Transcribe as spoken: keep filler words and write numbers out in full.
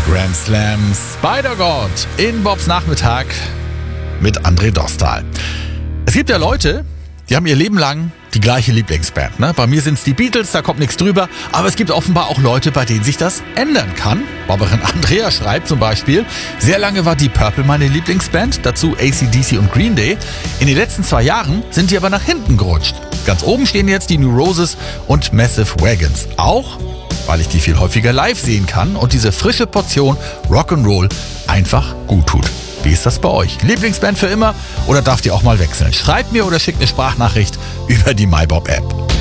Grand Slam Spider-God in Bobs Nachmittag mit André Dostal. Es gibt ja Leute, die haben ihr Leben lang die gleiche Lieblingsband. Ne? Bei mir sind es die Beatles, da kommt nichts drüber. Aber es gibt offenbar auch Leute, bei denen sich das ändern kann. Bobberin Andrea schreibt zum Beispiel: Sehr lange war Deep Purple meine Lieblingsband, dazu A C D C und Green Day. In den letzten zwei Jahren sind die aber nach hinten gerutscht. Ganz oben stehen jetzt die New Roses und Massive Wagons. Auch weil ich die viel häufiger live sehen kann und diese frische Portion Rock'n'Roll einfach gut tut. Wie ist das bei euch? Lieblingsband für immer oder darf ihr auch mal wechseln? Schreibt mir oder schickt eine Sprachnachricht über die MyBob-App.